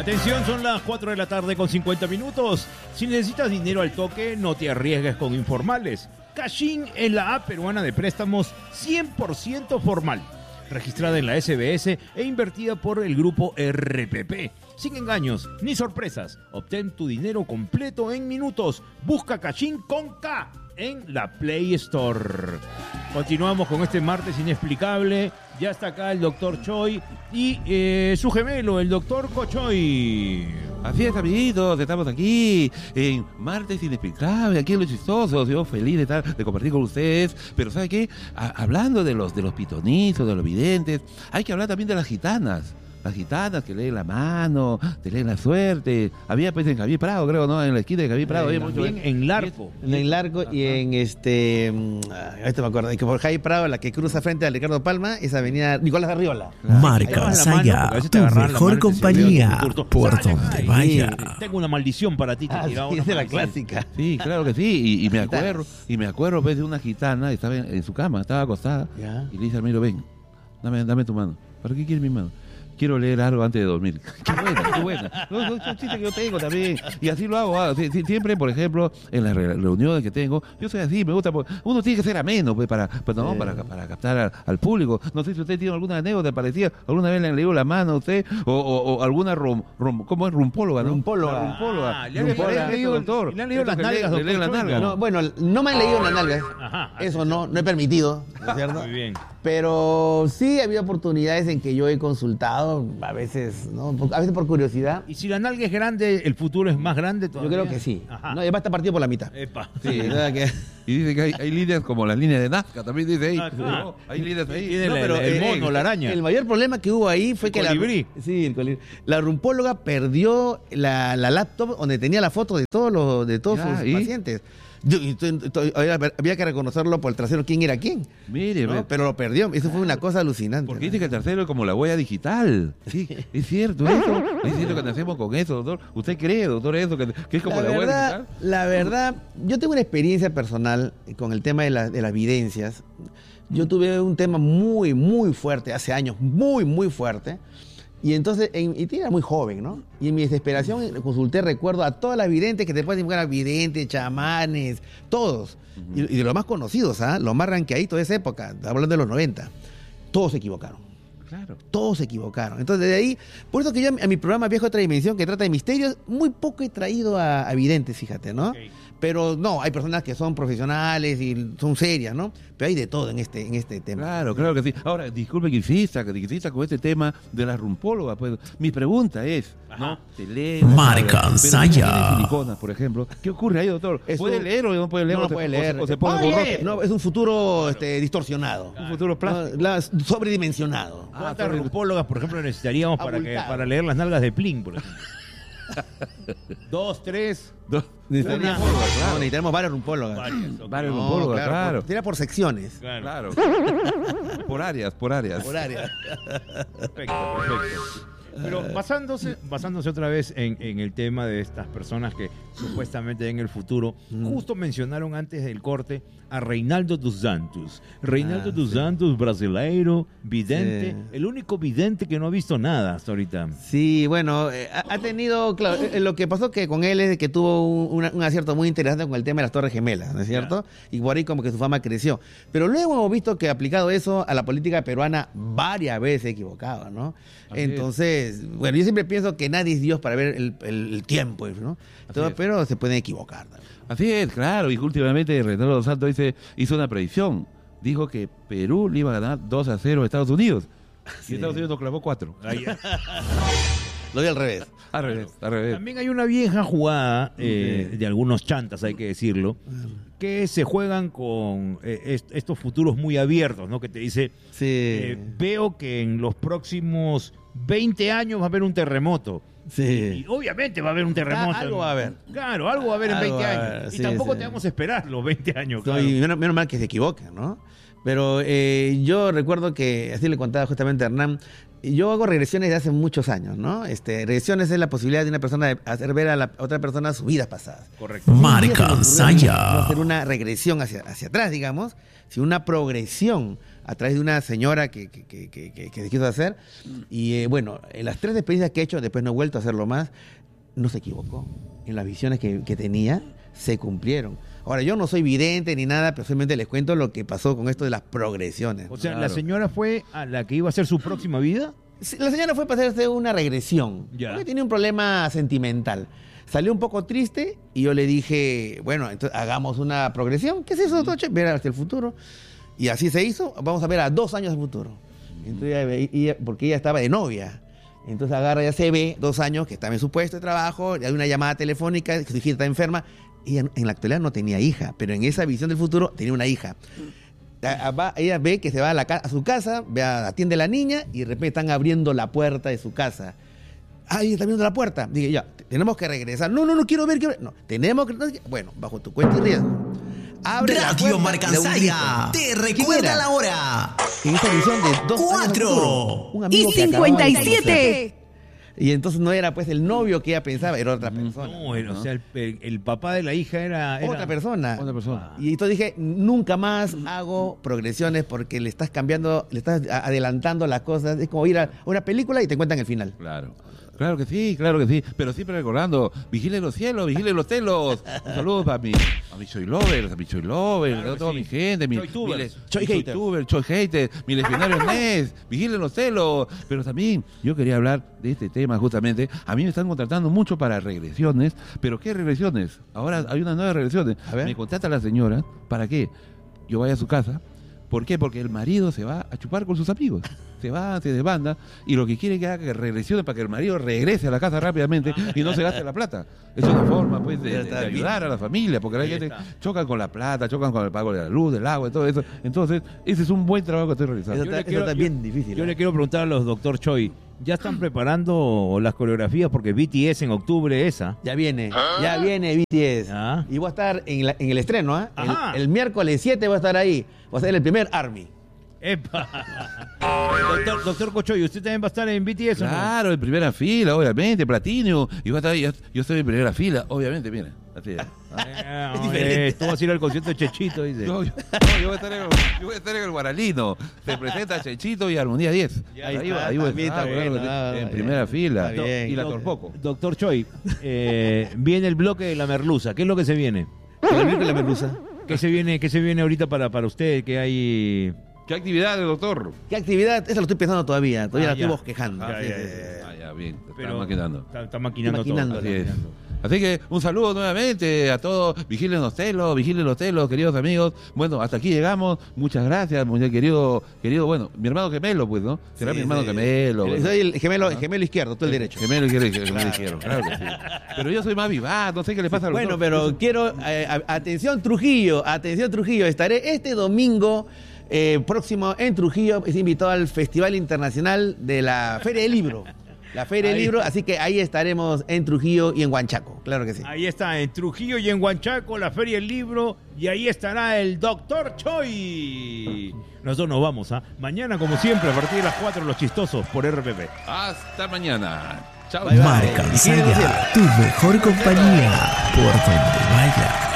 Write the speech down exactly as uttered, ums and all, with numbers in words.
Atención, son las cuatro de la tarde con cincuenta minutos. Si necesitas dinero al toque, no te arriesgues con informales. Cachín es la app peruana de préstamos cien por ciento formal, registrada en la S B S e invertida por el grupo R P P. Sin engaños ni sorpresas, obtén tu dinero completo en minutos. Busca Cachín con K en la Play Store. Continuamos con este martes inexplicable. Ya está acá el doctor Choi y eh, su gemelo, el doctor Cochoy. Así es, amiguitos, estamos aquí en Martes Inexplicable, aquí en Los Chistosos. Yo feliz de estar, de compartir con ustedes. Pero ¿sabe qué? A- hablando de los, de los pitonizos, de los videntes, hay que hablar también de las gitanas. Las gitanas que leen la mano, te leen la suerte. Había pues en Javier Prado, creo, ¿no? En la esquina de Javier Prado. había mucho, También en Larco. En el Larco y en este. mm, ah, Este me acuerdo. Que por Jaime Prado, la que cruza frente a Ricardo Palma, es avenida Nicolás Arriola. Marca Ahí vas la mano, Saya, porque a veces te tu agarran la mejor mano y te compañía, sirve otro por curto. donde Ay, vaya. Tengo una maldición para ti. Te Ah, tiraba sí, una es de la maldición. clásica. Sí, claro que sí. Y, y me Gitanas. acuerdo, y me acuerdo pues, de una gitana, estaba en, en su cama, estaba acostada. Ya. Y le dice al Miro, ven, dame, dame tu mano. ¿Para qué quieres mi mano? Quiero leer algo antes de dormir. Qué buena, qué buena. No, no, es un chiste que yo tengo también. Y así lo hago. ah, sí, sí, Siempre, por ejemplo, en las re- reuniones que tengo, yo soy así, me gusta. por- Uno tiene que ser ameno, pues, para, pues, no, Sí. para, para captar al, al público. No sé si usted tiene alguna anécdota parecida. ¿Alguna vez le han leído la mano a usted? O, o, o alguna rom, rom- ¿cómo es? Rumpóloga, ¿no? Rumpóloga. La rumpóloga. Ah, le han- le han Rumpóloga, leído- doctor. le han leído las Esto que nalgas, le- le doctor leen las Choi, nalgas. No, bueno, no me han leído las nalgas. Ajá, Eso no, no he permitido, ¿no es cierto? Muy bien. Pero sí ha habido oportunidades en que yo he consultado, a veces, ¿no? A veces por curiosidad. Y si la nalga es grande, el futuro es más grande Yo todavía. creo que sí. Ajá. No, ya va a estar partido por la mitad. Epa. Sí, ¿verdad que? Y dice que hay, hay líneas como las líneas de Nazca, también dice ahí. Ah, claro. No, hay líneas ahí. Tiene No, la- pero, el eh, mono, la araña. El mayor problema que hubo ahí fue El que colibrí. la sí, el colibrí. La rumpóloga perdió la, la laptop donde tenía la foto de todos los de todos Ya, sus ¿y? pacientes. Yo- y to- to- había, había que reconocerlo por el trasero quién era quién. Mire, ¿no? ve. Pero lo perdió. Eso fue una cosa alucinante. Porque ¿no? dice que el tercero es como la huella digital. Sí, es cierto eso. Es cierto que nacemos con eso, doctor. ¿Usted cree, doctor, eso? Que, que es como la, la, huella verdad, digital. la verdad, yo tengo una experiencia personal con el tema de, la- de las videncias. Yo tuve un tema muy, muy fuerte hace años, muy, muy fuerte. Y entonces, en, y era muy joven, ¿no? Y en mi desesperación consulté, recuerdo, a todas las videntes que te pueden invocar, videntes, chamanes, todos. y, y de los más conocidos, ¿ah? Los más ranqueaditos de esa época, hablando de los noventa. Todos se equivocaron. Claro. Todos se equivocaron. Entonces, de ahí, por eso que yo a mi programa Viaje a otra dimensión, que trata de misterios, muy poco he traído a, a videntes, fíjate, ¿no? Ok. Pero no, hay personas que son profesionales y son serias, ¿no? Pero hay de todo en este, en este tema. Claro, claro que sí. Ahora, disculpe que insista, que insista con este tema de las rumpólogas. Pues, mi pregunta es, ¿no? ¿Se lee? Marca Pero si Saya. tiene siliconas, por ejemplo. ¿Qué ocurre ahí, doctor? Es ¿Puede un- leer o no puede leer? No ¿O se- puede o se- leer. ¿O se pone Oye, borroso? no, es un futuro este, distorsionado. Un futuro plástico. No, la- sobredimensionado. ¿Cuántas sorry. rumpólogas, por ejemplo, necesitaríamos para, que, Abultado. para leer las nalgas de Plin, por ejemplo? Dos, tres, Dos- Necesitaríamos, Una. no, necesitamos varios rumpólogas. varias. ok. Varios No, rumpólogas, claro. por- Sería por secciones. Claro. Claro. Por áreas, por áreas. Por área. Perfecto, perfecto. Pero basándose, basándose otra vez en, en el tema de estas personas que supuestamente en el futuro, justo mencionaron antes del corte a Reinaldo dos Santos. Reinaldo Ah, dos sí. Santos, brasileiro, vidente, Sí. el único vidente que no ha visto nada hasta ahorita. Sí, bueno, eh, ha, ha tenido, claro, eh, lo que pasó que con él es que tuvo un, una- un acierto muy interesante con el tema de las Torres Gemelas, ¿no es cierto? Y por ahí como que su fama creció. Pero luego hemos visto que aplicado eso a la política peruana varias veces equivocado, ¿no? Así es. Entonces, bueno, yo siempre pienso que nadie es Dios para ver el, el- el tiempo, ¿no? Entonces, es. pero se pueden equivocar también. Así es, claro. Y últimamente Reinaldo dos Santos dice, hizo una predicción. Dijo que Perú le iba a ganar dos a cero a Estados Unidos. Sí. Y Estados Unidos nos clavó cuatro. Ahí- Lo vi al revés. Al revés, al revés. También hay una vieja jugada eh, de algunos chantas, hay que decirlo, que se juegan con eh, est- estos futuros muy abiertos, ¿no? Que te dice, Sí. eh, veo que en los próximos veinte años va a haber un terremoto. sí. Y obviamente va a haber un terremoto. Ah, algo va a haber. Claro, algo va a haber en Algo veinte va a años. haber, y sí, tampoco sí. te vamos a esperar los veinte años. No, claro. y menos, menos mal que se equivoquen, ¿no? Pero eh, yo recuerdo que, así le contaba justamente a Hernán, yo hago regresiones de hace muchos años, ¿no? Este, regresiones es la posibilidad de una persona de hacer ver a la otra persona sus vidas pasadas. Correcto. Un día se me Marca ocurrió Saya. no hacer una regresión hacia, hacia atrás, digamos, sino una progresión a través de una señora que, que, que, que, que, que se quiso hacer. Y eh, bueno, en las tres experiencias que he hecho, después no he vuelto a hacerlo más, no se equivocó. En las visiones que, que tenía, se cumplieron. Ahora, yo no soy vidente ni nada, pero solamente les cuento lo que pasó con esto de las progresiones. O sea, Claro. ¿la señora fue a la que iba a ser su próxima vida? Sí, la señora fue para hacerse una regresión, Ya. porque tenía un problema sentimental. Salió un poco triste y yo le dije, bueno, entonces hagamos una progresión. ¿Qué es eso, doctor? Ver hacia el futuro. Y así se hizo. Vamos a ver a dos años de futuro. Entonces, ella ve- ella- porque ella estaba de novia. Entonces agarra, ya se ve dos años que estaba en su puesto de trabajo, hay una llamada telefónica, que su hija está enferma. Ella en la actualidad no tenía hija, pero en esa visión del futuro tenía una hija. A- a- va- ella ve que se va a, la ca- a su casa, ve a- atiende a la niña y de repente están abriendo la puerta de su casa. Ay, está abriendo la puerta. Dije, ya, te- tenemos que regresar. No, no, no quiero ver, quiero ver. No, tenemos que... Bueno, bajo tu cuenta y riesgo. Abre la Radio puerta y da un Marcansaya grito. te ¿Quién recuerda era? la hora. En esta visión de dos años de Cuatro. futuro, un Y amigo que acababa de cincuenta y conocer. siete. Y entonces no era pues el novio que ella pensaba, era otra persona. No, era- o sea, el, el- el papá de la hija era... era- Otra persona. Otra persona. Y entonces dije, nunca más hago progresiones porque le estás cambiando, le estás a- adelantando las cosas. Es como ir a una película y te cuentan el final. Claro. Claro que sí, claro que sí. Pero siempre recordando, vigilen los cielos, vigilen los telos. Un saludo para mi, a mi Choy Lovers, a mi Choy Lovers, Claro a que toda sí. mi gente, mi, Choy Tubers. mi les- Choy mi Haters. Tubers, Choy Haters, mi legionario Nes, vigilen los celos. Pero también yo quería hablar de este tema justamente. A mí me están contratando mucho para regresiones, pero ¿qué regresiones? Ahora hay unas nuevas regresiones. A ver. Me contrata la señora, ¿para qué? Yo vaya a su casa. ¿Por qué? Porque el marido se va a chupar con sus amigos. Se va, se desbanda y lo que quiere es que haga que regresione para que el marido regrese a la casa rápidamente y no se gaste la plata. Es una forma pues de, Ya de está bien. ayudar a la familia, porque la Ahí gente está. chocan con la plata, chocan con el pago de la luz, del agua y todo eso. Entonces, ese es un buen trabajo que estoy realizando. Eso Yo está, le eso quiero- está yo- bien difícil. Yo ¿eh? le quiero preguntar a los doctor Choi, ¿ya están preparando las coreografías? Porque B T S en octubre esa. Ya viene, ya viene B T S. Ah. Y voy a estar en, la- en el estreno, ¿ah? Ajá. El, el miércoles siete voy a estar ahí. Voy a ser el primer ARMY. ¡Epa! doctor, doctor Cochoy, ¿usted también va a estar en B T S o no? Claro, en primera fila, obviamente, platino. Y va a estar, yo, yo estoy en primera fila, obviamente, mira. Así es. Eh, Es diferente. eh, tú vas a ir al concierto de Chechito, dice. No, yo, no, yo voy a estar en, yo voy a estar en el Guaralino. Se presenta Chechito y Armonía diez. Ya ahí está, va, ahí voy a también estar, está claro, bueno, ah, en está primera bien. fila. Está bien. Y la Doc- Torpoco. Doctor Choi, eh, viene el bloque de la merluza. ¿Qué es lo que se viene? El miércoles la merluza. ¿Qué se viene, qué se viene ahorita para, para usted? ¿Qué hay? ¿Qué actividades, doctor? ¿Qué actividad? Esa lo estoy pensando todavía. Todavía Ah, la estoy ya. bosquejando. Ya, Sí, ya, sí, ya, sí. ya. Ah, ya, bien, te Pero están maquinando. Está, está maquinando, Maquinando, todo. Así es. maquinando. Así que un saludo nuevamente a todos. Vigilen los telos, vigilen los telos, queridos amigos. Bueno, hasta aquí llegamos. Muchas gracias, muy querido, querido, bueno, mi hermano gemelo, pues, ¿no? Será Sí, mi hermano sí. gemelo. bueno. Soy el gemelo, el gemelo izquierdo, tú el derecho. Gemelo izquierdo, gemelo izquierdo, claro que sí. Pero yo soy más vivaz, no sé qué le pasa a los Bueno, dos. pero quiero, eh, a- atención Trujillo, atención Trujillo, estaré este domingo eh, próximo en Trujillo, es invitado al Festival Internacional de la Feria del Libro, la Feria del Ahí. Libro, así que ahí estaremos en Trujillo y en Huanchaco, claro que sí. Ahí está, en Trujillo y en Huanchaco, la Feria del Libro, y ahí estará el doctor Choi. Nosotros nos vamos, ¿ah? Mañana, como siempre, a partir de las cuatro, los chistosos por R P P. Hasta mañana. Chao. Bye, bye. Marcansaya, tu mejor compañía por donde vayas.